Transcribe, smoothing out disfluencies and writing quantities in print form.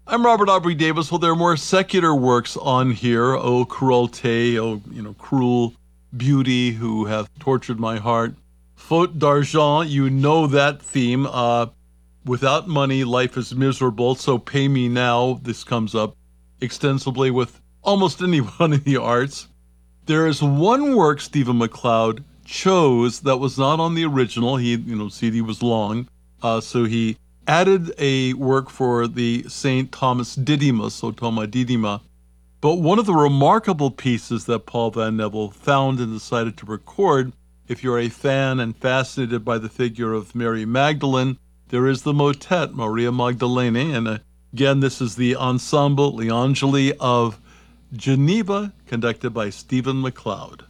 I'm Robert Aubrey Davis. Well, there are more secular works on here. O cruelté, cruel beauty who hath tortured my heart. Faute d'argent, you know that theme. Without money, life is miserable, so pay me now. This comes up extensively with almost anyone in the arts. There is one work Stephen MacLeod chose that was not on the original. CD was long, so he added a work for the St. Thomas Didymus, or Toma Didyma. But one of the remarkable pieces that Paul Van Neville found and decided to record, if you're a fan and fascinated by the figure of Mary Magdalene, there is the motet Maria Magdalene. And again, this is the Ensemble Le Angeli of Geneva, conducted by Stephen MacLeod.